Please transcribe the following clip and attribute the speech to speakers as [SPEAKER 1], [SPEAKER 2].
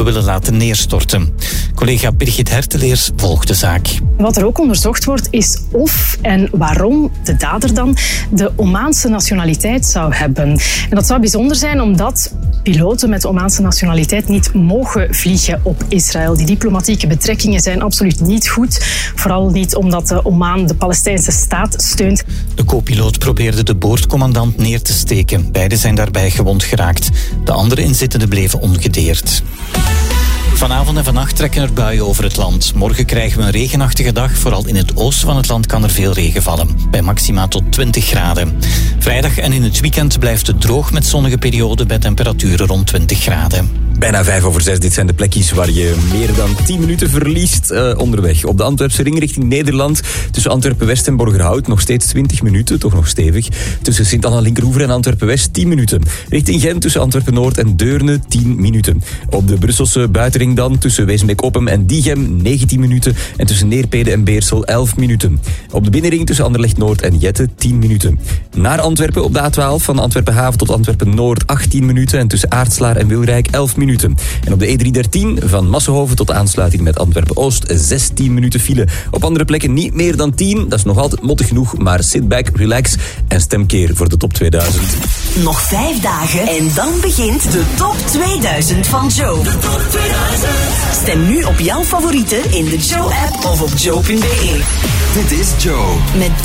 [SPEAKER 1] hebben willen laten neerstorten. Collega Birgit Herteleers volgt de zaak.
[SPEAKER 2] Wat er ook onderzocht wordt is of en waarom de dader dan de Omaanse nationaliteit zou hebben. En dat zou bijzonder zijn omdat piloten met Omaanse nationaliteit niet mogen vliegen op Israël. Die diplomatieke betrekkingen zijn absoluut niet goed. Vooral niet omdat Oman de Palestijnse staat steunt.
[SPEAKER 1] De co-piloot probeerde de boordcommandant neer te steken. Beiden zijn daarbij gewond geraakt. De andere inzittenden bleven ongedeerd. Vanavond en vannacht trekken er buien over het land. Morgen krijgen we een regenachtige dag. Vooral in het oosten van het land kan er veel regen vallen. Bij maxima tot 20 graden. Vrijdag en in het weekend blijft het droog met zonnige perioden bij temperaturen rond 20 graden.
[SPEAKER 3] Bijna 5:05. Dit zijn de plekjes waar je meer dan 10 minuten verliest onderweg. Op de Antwerpse ring richting Nederland. Tussen Antwerpen-West en Borgerhout nog steeds 20 minuten, toch nog stevig. Tussen Sint-Anna-Linkeroever en Antwerpen-West 10 minuten. Richting Gent tussen Antwerpen-Noord en Deurne 10 minuten. Op de Brusselse buitenring dan tussen Wezenbeek-Oppem en Diegem 19 minuten. En tussen Neerpede en Beersel 11 minuten. Op de binnenring tussen Anderlecht-Noord en Jette 10 minuten. Naar Antwerpen op de A12 van Antwerpen-Haven tot Antwerpen-Noord 18 minuten. En tussen Aartslaar en Wilrijk 11 minuten. En op de E313 van Massenhoven tot de aansluiting met Antwerpen-Oost 16 minuten file. Op andere plekken niet meer dan 10. Dat is nog altijd mottig genoeg, maar sit back, relax en stemkeer voor de top 2000.
[SPEAKER 4] Nog 5 dagen en dan begint de top 2000 van Joe. De top 2000. Stem nu op jouw favorieten in de Joe-app of op joe.be.
[SPEAKER 5] Dit is Joe.
[SPEAKER 4] Met